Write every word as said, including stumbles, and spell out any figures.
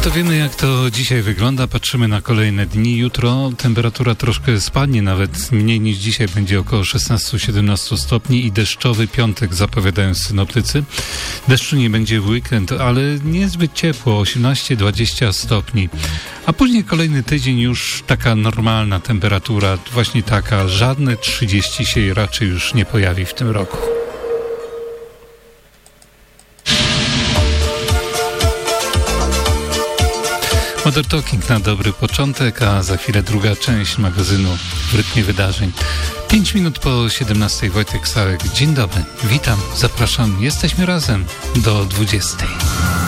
to wiemy, jak to dzisiaj wygląda. Patrzymy na kolejne dni. Jutro temperatura troszkę spadnie, nawet mniej niż dzisiaj, będzie około szesnaście siedemnaście stopni i deszczowy piątek zapowiadają synoptycy. Deszczu nie będzie w weekend, ale niezbyt ciepło, osiemnaście dwadzieścia stopni. A później kolejny tydzień już taka normalna temperatura, właśnie taka, żadne trzydzieści się raczej już nie pojawi w tym roku. Modern Talking na dobry początek, a za chwilę druga część magazynu w rytmie wydarzeń. Pięć minut po siedemnastej, Wojtek Sałek. Dzień dobry, witam, zapraszam, jesteśmy razem do dwudziestej.